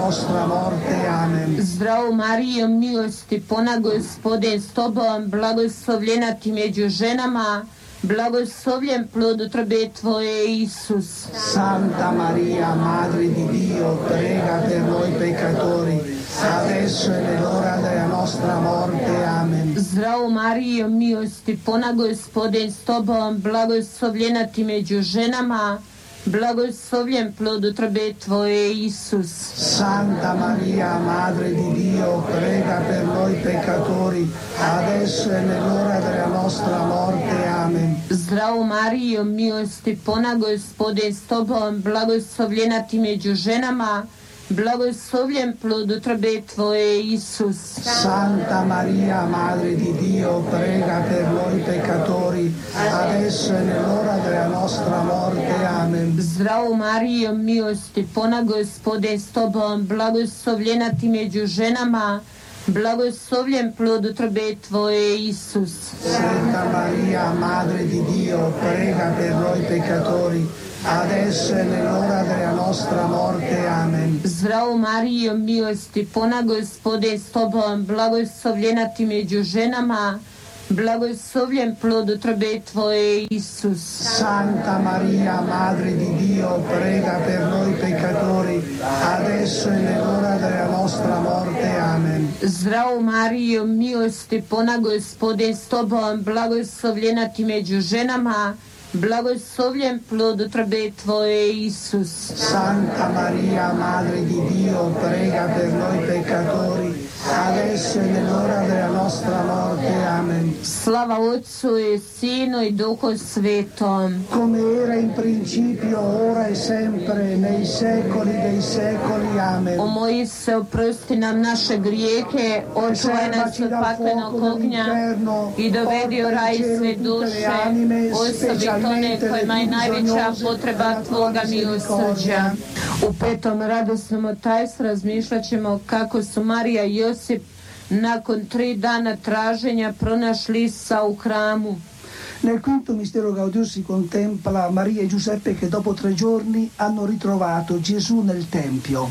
nostra morte. Amen. Zdravo Marijo, milosti puna, Gospodin s tobom, blagoslovljena ti među ženama, blagoslovljen plod utrobe tvoje, Isus. Santa Maria, Madre di Dio, prega per noi peccatori, adesso è nell'ora della nostra morte. Amen. Zdravo Marijo, milosti puna, Gospodin s tobom, blagoslovljena ti među ženama, blagoslovljen plod utrobe tvoje, Isus. Santa Maria, Madre di Dio, prega per noi peccatori, adesso è nell'ora della nostra morte. Amen. Zdravo Marijo, milosti puna, Gospodin s tobom, blagoslovljena ti među ženama, blagoslovljen plod utrobe tvoje, Isus. Santa Maria, Madre di Dio, prega per noi peccatori, adesso è nell'ora della nostra morte. Amen. Zdravo Marijo, milosti puna, Gospodin s tobom, blagoslovljena ti među ženama, blagoslovljen plod utrobe tvoje, Isus. Santa Maria, Madre di Dio, prega per noi peccatori, adesso è nell'ora della nostra morte. Amen. Zdravo Marijo, milosti puna, Gospodin s tobom, blagoslovljena ti među ženama, blagoslovljen plod utrobe tvoje, Isus. Santa Maria, Madre di Dio, prega per noi peccatori, adesso è nell'ora della nostra morte. Amen. Zdravo Marijo, milosti puna, Gospodin s tobom, blagoslovljena ti među ženama, blagoslovljen plod utrobe tvoje, Isus. Santa Maria, Madre di Dio, prega per noi peccatori, adesso è nell'ora della nostra morte. Amen. Slava Otcu i Sinu i Duhu Svetom. Come era in principio, ora e sempre, nei secoli dei secoli. Amen. O moji se, oprosti nam naše grijehe, očuvaj nas od paklenog ognja i dovedi u raj sve duše, osobito one kojima je najveća potreba tvoga milosrđa. U petom radosnom tajstvu razmišljat ćemo kako su Marija i Josip nakon 3 dana traženja pronašli Isusa u hramu. Nel quinto mistero gaudioso si contempla Maria e Giuseppe che dopo 3 giorni hanno ritrovato Gesù nel Tempio.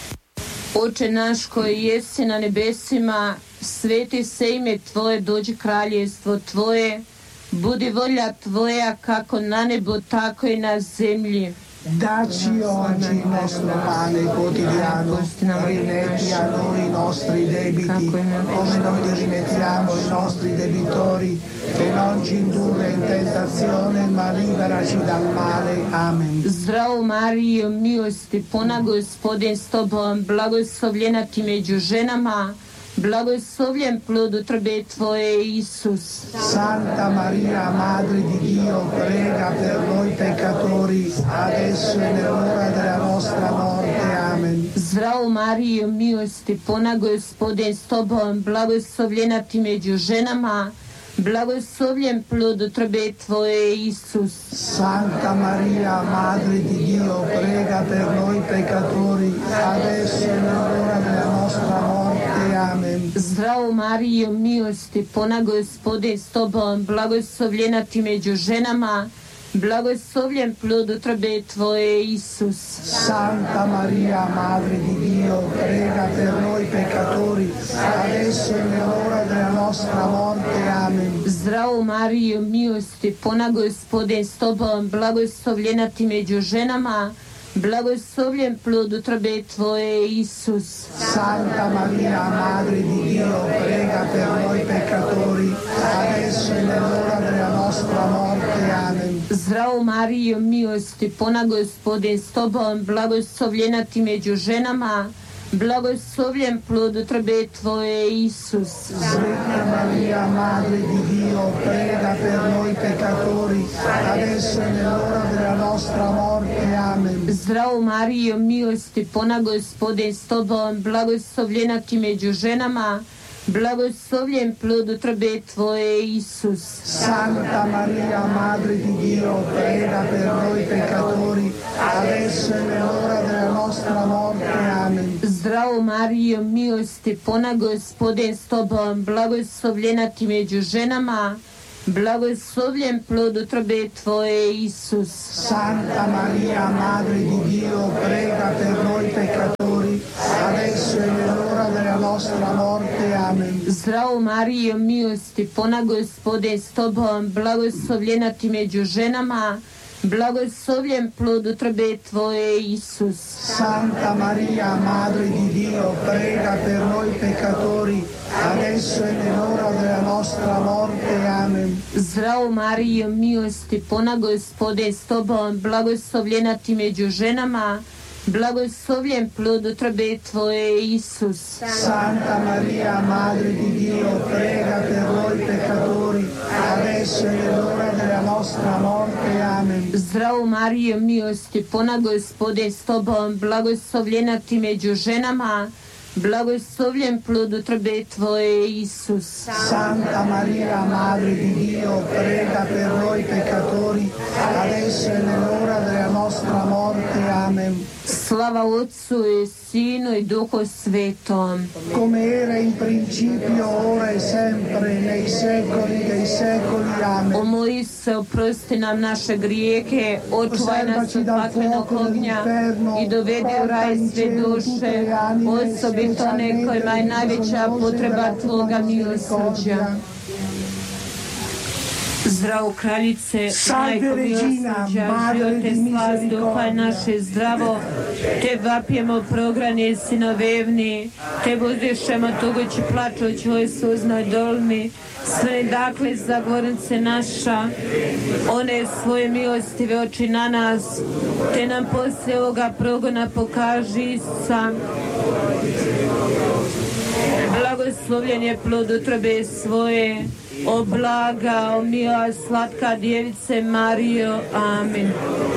Oče naš koji jesi na nebesima, sveti se ime Tvoje, dođi kraljevstvo Tvoje, budi volja Tvoja kako na nebu, tako i na zemlji. Dacci oggi il nostro pane quotidiano, rimetti a noi i nostri debiti, come noi rimettiamo i nostri debitori, e non ci indurre in tentazione, ma liberaci dal male. Amen. Zdravo Marijo, milosti puna, Gospodin s tobom, blagoslovljena ti među ženama, blagoslovljen plod utrobe tvoje, Isus. Santa Maria, Madre di Dio, prega per noi peccatori, adesso e nell'ora della nostra morte. Amen. Zdravo Marijo, milosti puna, Gospodin s tobom, blagoslovljena ti među ženama, blagoslovljen plod utrobe tvoje, Isus. Santa Maria, Madre di Dio, prega per noi peccatori, adesso e nell'ora della nostra morte. Amen. Zdravo Marijo, milosti puna, Gospodin s tobom, blagoslovljena ti među ženama, blagoslovljen plod utrobe tvoje, Isus. Santa Maria, Madre di Dio, prega per noi peccatori, adesso e nell'ora della nostra morte. Amen. Zdravo Marijo, milosti puna, Gospodin s tobom, blagoslovljena ti među ženama, blagoslovljen plod utrobe tvoje, Isus. Santa Maria, Madre di Dio, prega per noi peccatori, adesso e nell'ora della nostra morte. Amen. Zdravo Marijo, milosti puna, Gospodin s tobom, blagoslovljena ti među ženama, blagoslovljen plod utrobe tvoje, Isus. Santa Maria, Madre di Dio, prega per noi peccatori, adesso e nell'ora della nostra morte. Amen. Zdravo Marijo, milosti puna, Gospodin s tobom, blagoslovljena ti među ženama, blagoslovljen plod utrobe tvoje, Isus. Santa Maria, Madre di Dio, prega per noi peccatori, adesso e nell'ora della nostra morte. Amen. Zdravo Marijo, milosti puna, Gospodin s tobom, blagoslovljena ti među ženama, blagoslovljen plod utrobe tvoje, Isus. Santa Maria, Madre di Dio, prega per noi peccatori, Zdravo Marijo, milosti puna, Gospodin s tobom, blagoslovljena ti među ženama, blagoslovljen plod utrobe tvoje, Isus. Santa Maria, Madre di Dio, prega per noi peccatori, adesso e nell'ora della nostra morte. Amen. Zdravo Marijo, milosti puna, Gospodin s tobom, blagoslovljena ti među ženama, blagoslovljen plod utrobe tvoje, Isus. Santa Maria, Madre di Dio, prega per noi peccatori, adesso e nell'ora della nostra morte. Amen. Zdravo Marijo, milosti puna, Gospodin s tobom, blagoslovljena ti među ženama, blagoslovljen plod utrobe tvoje, Isus. Santa Maria, Madre di Dio, prega per noi peccatori, adesso e nell'ora della nostra morte. Amen. Slava Otcu i Sinu i Duhu Svetom. Come era in principio, ora e sempre, nei secoli dei secoli. Amen. Omoli se, oprosti nam naše grijehe, očuvaj nas od paklenog ognja i dovedi u raj sve duše, osobito one kojima je najveća potreba tvoga milosrđa. Zdravo kraljice, majko milosrđa, živote slas duha naše zdravo, te vapijemo prograne sinovevni, te budišemo tugući plačući oj suznoj dolmi, sve dakle zagornice naša, one svoje milostive oči na nas, te nam poslije ovoga progona pokaži Isusa. Blagoslovljen je plod utrobe svoje, o blaga, o mila, slatka djevice Mario. Amen.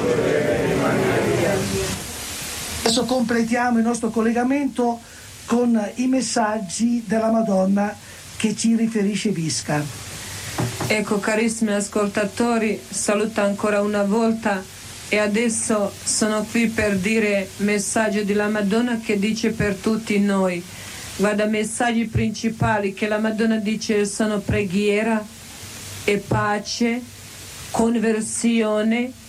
Adesso completiamo il nostro collegamento con i messaggi della Madonna che ci riferisce Visca. Ecco, carissimi ascoltatori, saluto ancora una volta e adesso sono qui per dire messaggio della Madonna che dice per tutti noi. Guarda, messaggi principali che la Madonna dice sono preghiera e pace, conversione,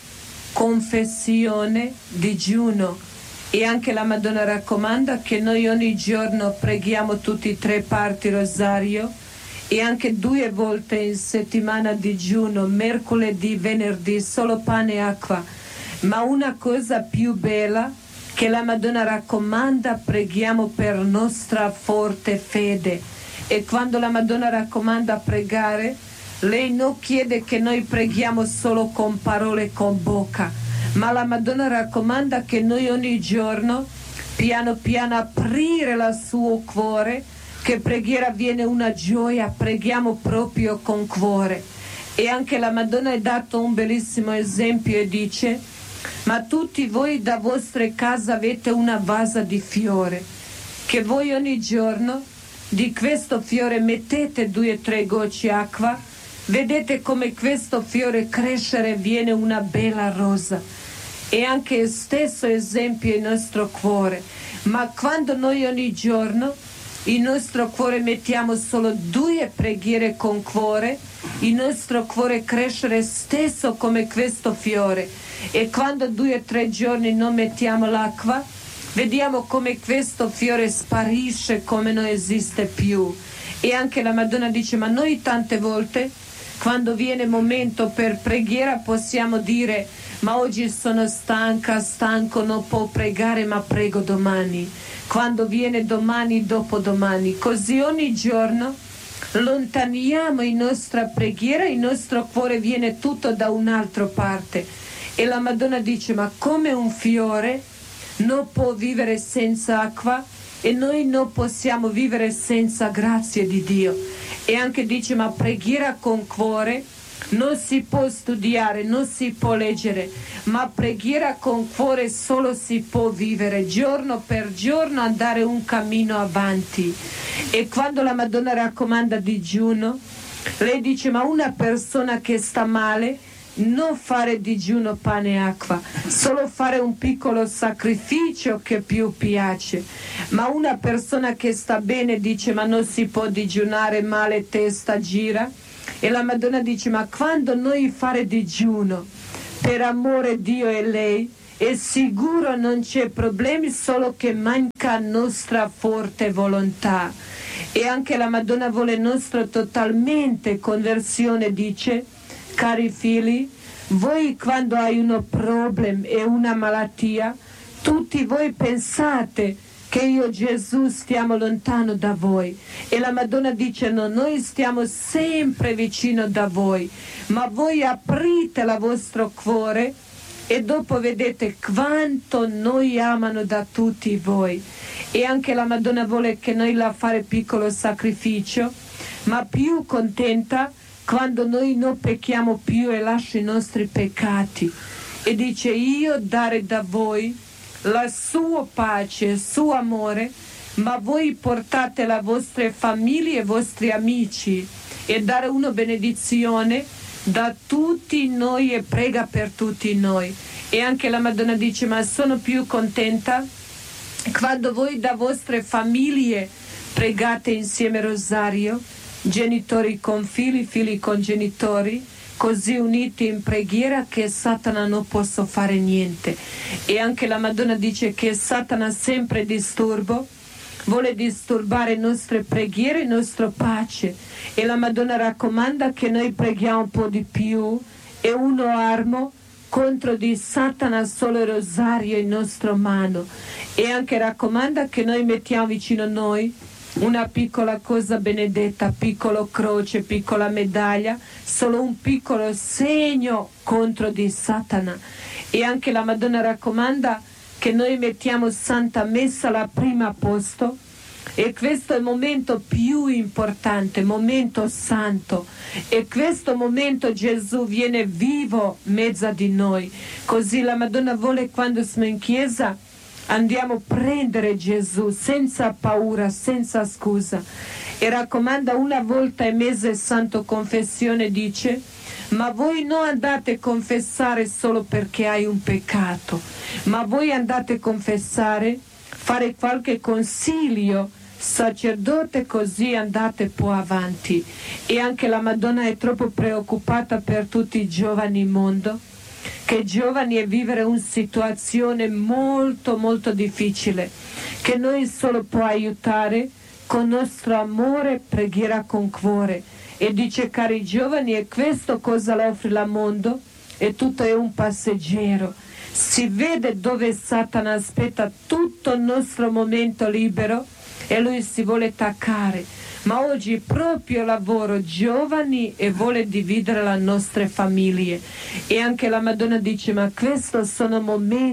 confessione, digiuno. E anche la Madonna raccomanda che noi ogni giorno preghiamo tutti e 3 parti rosario e anche 2 volte in settimana digiuno, mercoledì, venerdì, solo pane e acqua. Ma una cosa più bella che la Madonna raccomanda, preghiamo per nostra forte fede. E quando la Madonna raccomanda pregare, lei non chiede che noi preghiamo solo con parole, con bocca, ma la Madonna raccomanda che noi ogni giorno, piano piano, aprire il suo cuore, che preghiera viene una gioia, preghiamo proprio con cuore. E anche la Madonna ha dato un bellissimo esempio e dice: ma tutti voi da vostre case avete una vasa di fiore, che voi ogni giorno di questo fiore mettete 2 o 3 gocce acqua, vedete come questo fiore crescere viene una bella rosa. E anche il stesso esempio il nostro cuore, ma quando noi ogni giorno il nostro cuore mettiamo solo 2 preghiere con cuore, il nostro cuore crescere stesso come questo fiore. E quando 2 o 3 giorni non mettiamo l'acqua, vediamo come questo fiore sparisce, come non esiste più. E anche la Madonna dice: ma noi tante volte, quando viene momento per preghiera, possiamo dire: ma oggi sono stanco, non può pregare, ma prego domani. Quando viene domani, dopodomani. Così ogni giorno lontaniamo la nostra preghiera, il nostro cuore viene tutto da un'altra parte. E la Madonna dice: ma come un fiore non può vivere senza acqua, e noi non possiamo vivere senza grazia di Dio. E anche dice: ma preghiera con cuore non si può studiare, non si può leggere, ma preghiera con cuore solo si può vivere, giorno per giorno andare un cammino avanti. E quando la Madonna raccomanda digiuno, lei dice: ma una persona che sta male, non fare digiuno pane e acqua, solo fare un piccolo sacrificio che più piace. Ma una persona che sta bene dice: ma non si può digiunare, male testa gira. E la Madonna dice: ma quando noi fare digiuno per amore a Dio e lei, è sicuro non c'è problemi, solo che manca nostra forte volontà. E anche la Madonna vuole nostra totalmente conversione, dice: cari figli, voi quando hai un problema e una malattia, tutti voi pensate che io Gesù stiamo lontano da voi, e la Madonna dice: no, noi stiamo sempre vicino da voi, ma voi aprite il vostro cuore e dopo vedete quanto noi amano da tutti voi. E anche la Madonna vuole che noi la fare piccolo sacrificio, ma più contenta quando noi non pecchiamo più e lascia i nostri peccati, e dice: io dare da voi la sua pace, il suo amore, ma voi portate la vostra famiglia e i vostri amici, e dare una benedizione da tutti noi e prega per tutti noi. E anche la Madonna dice: ma sono più contenta quando voi da vostre famiglie pregate insieme il rosario, genitori con figli, figli con genitori, così uniti in preghiera che Satana non può fare niente. E anche la Madonna dice che Satana sempre vuole disturbare le nostre preghiere e la nostra pace, e la Madonna raccomanda che noi preghiamo un po' di più, e uno armo contro di Satana solo il rosario in nostra mano. E anche raccomanda che noi mettiamo vicino a noi una piccola cosa benedetta, piccola croce, piccola medaglia, solo un piccolo segno contro di Satana. E anche la Madonna raccomanda che noi mettiamo Santa Messa alla prima posto, e questo è il momento più importante, momento santo, e questo momento Gesù viene vivo in mezzo di noi. Così la Madonna vuole, quando siamo in chiesa, andiamo a prendere Gesù senza paura, senza scusa. E raccomanda una volta al mese Santo Confessione, dice: ma voi non andate a confessare solo perché hai un peccato, ma voi andate a confessare, fare qualche consiglio sacerdote, così andate un po' avanti. E anche la Madonna è troppo preoccupata per tutti i giovani in mondo, che giovani è vivere una situazione molto molto difficile, che noi solo può aiutare con nostro amore, preghiera con cuore. E dice: cari giovani, e questo cosa lo offre il mondo? E tutto è un passeggero. Si vede dove Satana aspetta tutto il nostro momento libero e lui si vuole attaccare. Ma oggi proprio lavoro giovani e vuole dividere le nostre famiglie. E anche la Madonna dice: ma questi sono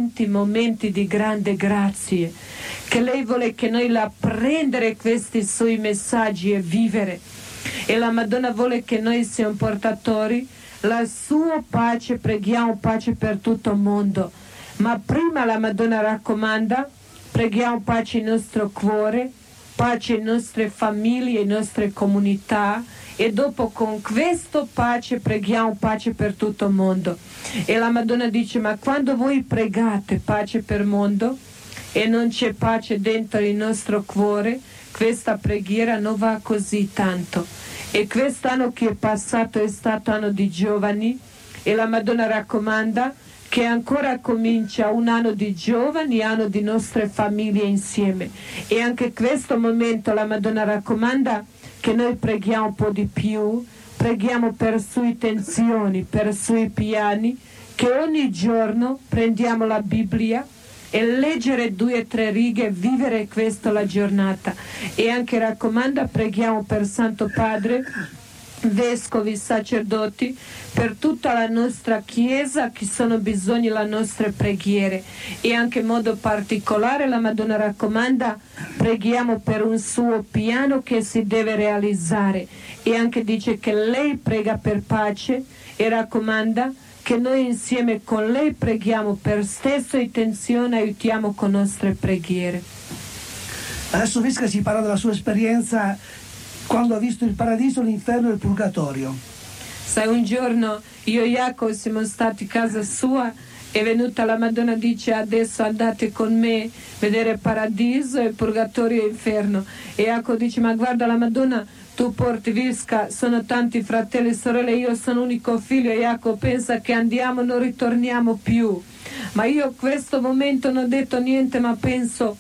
momenti di grande grazie, che lei vuole che noi la prendere questi suoi messaggi e vivere. E la Madonna vuole che noi siamo portatori la sua pace, preghiamo pace per tutto il mondo. Ma prima la Madonna raccomanda: preghiamo pace nel nostro cuore, pace in nostre famiglie, in nostre comunità, e dopo con questo pace preghiamo pace per tutto il mondo. E la Madonna dice: ma quando voi pregate pace per il mondo e non c'è pace dentro il nostro cuore, questa preghiera non va così tanto. E quest'anno che è passato è stato anno di giovani, e la Madonna raccomanda che ancora comincia un anno di giovani, anno di nostre famiglie insieme. E anche questo momento la Madonna raccomanda che noi preghiamo un po' di più, preghiamo per sue intenzioni, per sui piani, che ogni giorno prendiamo la Bibbia e leggere 2 o 3 righe, vivere questo la giornata. E anche raccomanda, preghiamo per Santo Padre, vescovi, sacerdoti, per tutta la nostra Chiesa che sono bisogni delle nostre preghiere. E anche in modo particolare la Madonna raccomanda, preghiamo per un suo piano che si deve realizzare, e anche dice che lei prega per pace e raccomanda che noi insieme con lei preghiamo per stessa intenzione, aiutiamo con nostre preghiere. Adesso Vesca ci parla della sua esperienza quando ha visto il paradiso, l'inferno e il purgatorio. Sai, un giorno io e Jacopo siamo stati a casa sua, è venuta la Madonna, dice: adesso andate con me a vedere il paradiso, il purgatorio e l'inferno. E Jacopo dice: ma guarda, la Madonna, tu porti Visca, sono tanti fratelli e sorelle, io sono unico figlio. E Jacopo pensa che andiamo, non ritorniamo più. Ma io a questo momento non ho detto niente, ma penso: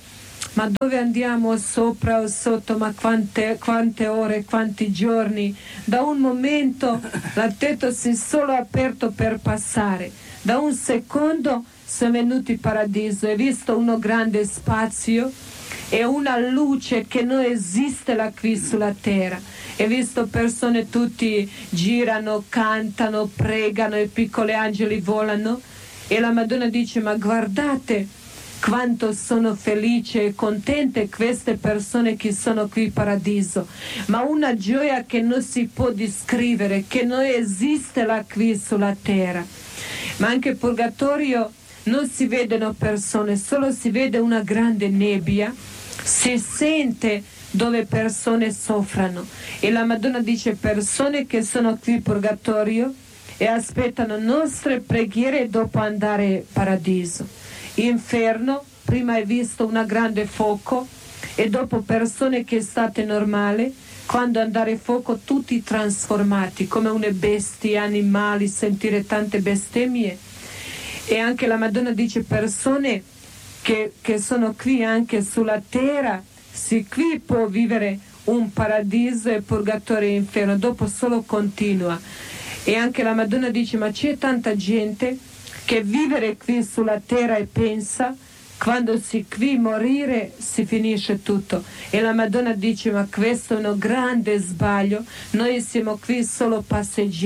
ma dove andiamo, sopra o sotto, ma quante ore, quanti giorni. Da un momento la tetto si è solo aperto per passare, da un secondo sono venuti in paradiso e visto uno grande spazio e una luce che non esiste là qui sulla terra. E visto persone tutti girano, cantano, pregano e piccoli angeli volano. E la Madonna dice: ma guardate quanto sono felice e contente queste persone che sono qui in paradiso. Ma una gioia che non si può descrivere, che non esiste là qui sulla terra. Ma anche in purgatorio non si vedono persone, solo si vede una grande nebbia, si sente dove persone soffrono. E la Madonna dice: persone che sono qui in purgatorio e aspettano nostre preghiere e dopo andare in paradiso. Inferno, prima hai visto una grande fuoco e dopo persone che state normali, quando andare in fuoco tutti trasformati come une bestie, animali, sentire tante bestemmie. E anche la Madonna dice: persone che sono qui anche sulla terra, sì, qui può vivere un paradiso e purgatorio e inferno, dopo solo continua. E anche la Madonna dice: ma c'è tanta gente che vivere qui sulla terra e pensa quando si qui morire si finisce tutto. E la Madonna dice: ma questo è un grande sbaglio, noi siamo qui solo passeggeri.